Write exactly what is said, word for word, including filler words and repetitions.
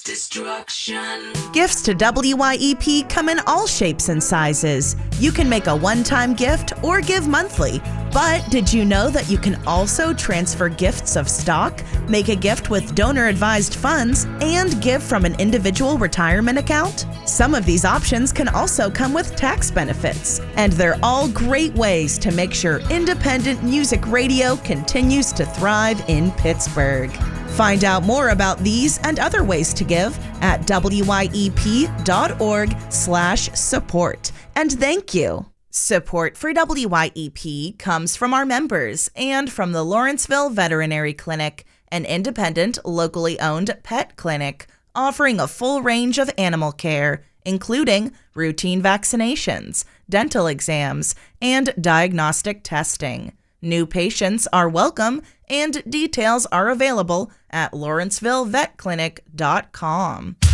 Destruction. Gifts to W Y E P come in all shapes and sizes. You can make a one-time gift or give monthly. But did you know that you can also transfer gifts of stock, make a gift with donor-advised funds, and give from an individual retirement account? Some of these options can also come with tax benefits, and they're all great ways to make sure independent music radio continues to thrive in Pittsburgh. Find out more about these and other ways to give at W Y E P dot org slash support. And thank you. Support for W Y E P comes from our members and from the Lawrenceville Veterinary Clinic, an independent, locally owned pet clinic offering a full range of animal care, including routine vaccinations, dental exams, and diagnostic testing. New patients are welcome, and details are available at lawrenceville vet clinic dot com.